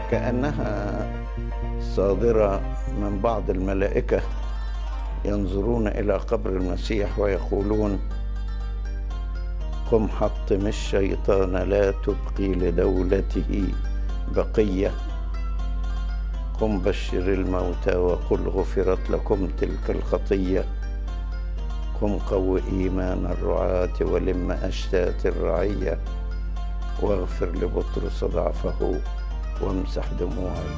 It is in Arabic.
كأنها صادرة من بعض الملائكة ينظرون إلى قبر المسيح ويقولون: قم حطم الشيطان لا تبقي لدولته بقية، قم بشر الموتى وقل غفرت لكم تلك الخطية، قم قو إيمان الرعاة ولم أشتات الرعية، واغفر لبطرس ضعفه وامسح دموع